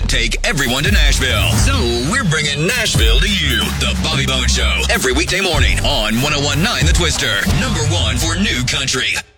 take everyone to Nashville. So we're bringing Nashville to you. The Bobby Bones Show. Every weekday morning on 101.9 The Twister. #1 for New Country.